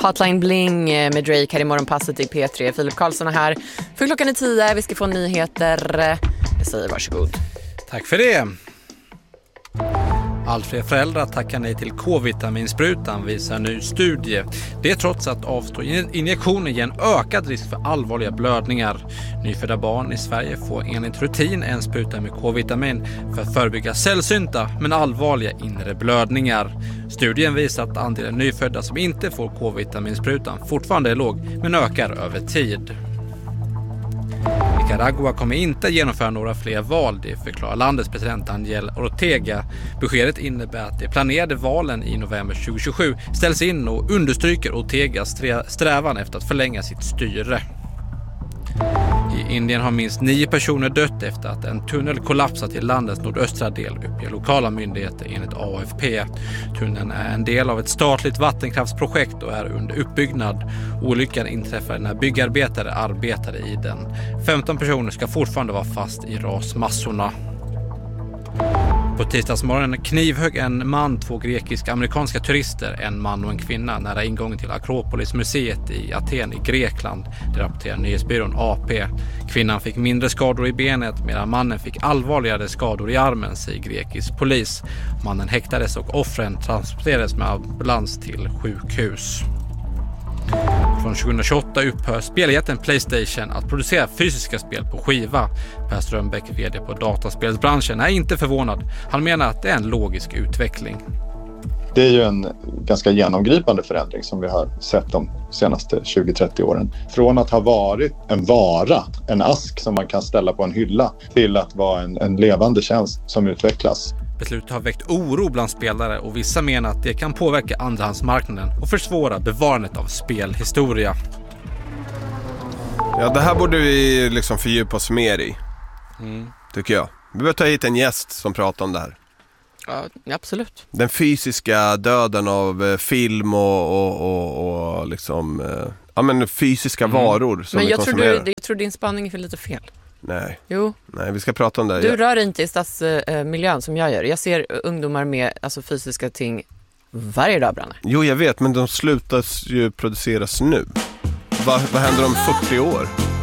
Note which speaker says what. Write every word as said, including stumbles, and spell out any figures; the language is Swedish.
Speaker 1: Hotline Bling med Drake här i morgonpasset i P tre. Filip Karlsson är här. För klockan är tio, vi ska få nyheter. Jag säger varsågod.
Speaker 2: Tack för det. Allt fler föräldrar tackar nej till K-vitaminsprutan, visar en ny studie. Det är trots att avstå injektioner ger en ökad risk för allvarliga blödningar. Nyfödda barn i Sverige får enligt rutin en spruta med K-vitamin för att förebygga sällsynta men allvarliga inre blödningar. Studien visar att andelen nyfödda som inte får K-vitaminsprutan fortfarande är låg men ökar över tid. Nicaragua kommer inte genomföra några fler val, det förklarar landets president Daniel Ortega. Beskedet innebär att de planerade valen i november tjugohundratjugosju ställs in och understryker Ortegas strävan efter att förlänga sitt styre. I Indien har minst nio personer dött efter att en tunnel kollapsat i landets nordöstra del, uppger lokala myndigheter enligt A F P. Tunneln är en del av ett statligt vattenkraftsprojekt och är under uppbyggnad. Olyckan inträffade när byggarbetare arbetade i den. femton personer ska fortfarande vara fast i rasmassorna. På tisdagsmorgonen knivhögg en man två grekisk-amerikanska turister, en man och en kvinna, nära ingången till Akropolismuseet i Aten i Grekland. Det rapporterar nyhetsbyrån A P. Kvinnan fick mindre skador i benet medan mannen fick allvarligare skador i armen, säger grekisk polis. Mannen häktades och offren transporterades med ambulans till sjukhus. Från tjugohundratjugoåtta upphör speljätten PlayStation att producera fysiska spel på skiva. Per Strömbäck, vd på dataspelsbranschen, är inte förvånad. Han menar att det är en logisk utveckling.
Speaker 3: Det är ju en ganska genomgripande förändring som vi har sett de senaste tjugo till trettio åren. Från att ha varit en vara, en ask som man kan ställa på en hylla, till att vara en, en levande tjänst som utvecklas.
Speaker 2: Beslutet har väckt oro bland spelare och vissa menar att det kan påverka andrahandsmarknaden och försvåra bevarandet av spelhistoria.
Speaker 4: Ja, det här borde vi liksom fördjupa oss mer i, mm. tycker jag. Vi behöver ta hit en gäst som pratar om det här.
Speaker 1: Ja, absolut.
Speaker 4: Den fysiska döden av film och, och, och, och liksom, ja, men fysiska mm. varor som
Speaker 1: men
Speaker 4: vi
Speaker 1: jag tror,
Speaker 4: konsumerar.
Speaker 1: du, jag tror din spaning är för lite fel.
Speaker 4: Nej.
Speaker 1: Jo.
Speaker 4: Nej, vi ska prata om det.
Speaker 1: Du rör inte i stadsmiljön som jag gör. Jag ser ungdomar med alltså, fysiska ting varje dag, Branne.
Speaker 4: Jo, jag vet, men de slutas ju produceras nu. Va, vad händer om fyrtio år?